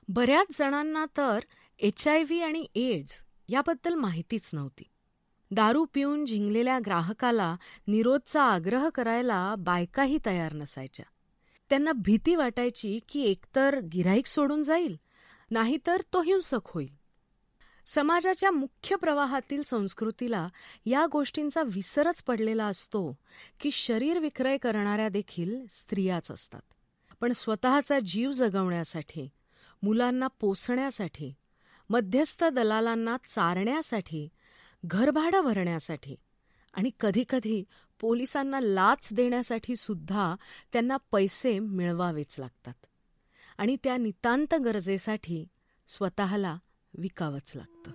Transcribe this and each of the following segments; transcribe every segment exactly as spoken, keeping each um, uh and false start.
बऱ्याच जणांना तर एच आय व्ही आणि एड्स याबद्दल माहितीच नव्हती. दारू पिऊन झिंगलेल्या ग्राहकाला निरोधचा आग्रह करायला बायकाही तयार नसायच्या. त्यांना भीती वाटायची की एकतर गिऱ्हाईक सोडून जाईल, नाहीतर तो हिंसक होईल. समाजाच्या मुख्य प्रवाहातील संस्कृतीला या गोष्टींचा विसरच पडलेला असतो की शरीर विक्रय करणाऱ्या देखील स्त्रियाच असतात. पण स्वतःचा जीव जगवण्यासाठी, मुलांना पोसण्यासाठी, मध्यस्थ दलालांना चारण्यासाठी, घरभाडं भरण्यासाठी आणि कधीकधी पोलिसांना लाच देण्यासाठी सुद्धा त्यांना पैसे मिळवावेच लागतात. आणि त्या नितांत गरजेसाठी स्वतःला विकावंच लागतं.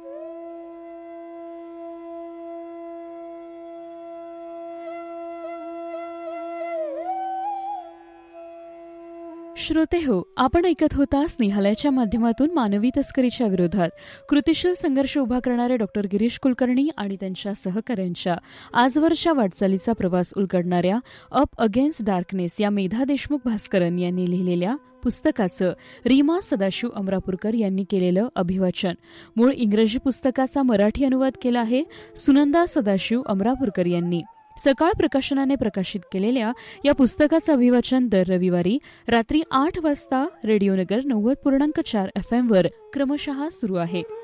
श्रोते हो, आपण ऐकत होता स्नेहालयाच्या माध्यमातून मानवी तस्करीच्या विरोधात कृतिशील संघर्ष उभा करणारे डॉक्टर गिरीश कुलकर्णी आणि त्यांच्या सहकाऱ्यांच्या आजवरच्या वाटचालीचा प्रवास उलगडणाऱ्या अप अगेन्स्ट डार्कनेस या मेधा देशमुख भास्करन यांनी लिहिलेल्या पुस्तकाचं रीमा सदाशिव अमरापूरकर यांनी केलेलं अभिवाचन. मूळ इंग्रजी पुस्तकाचा मराठी अनुवाद केला आहे सुनंदा सदाशिव अमरापूरकर यांनी. सकाळ प्रकाशनाने प्रकाशित केलेल्या या पुस्तकाचं अभिवाचन दर रविवारी रात्री आठ वाजता रेडिओनगर नव्वद पूर्णांक चार एफ एम वर क्रमशः सुरू आहे.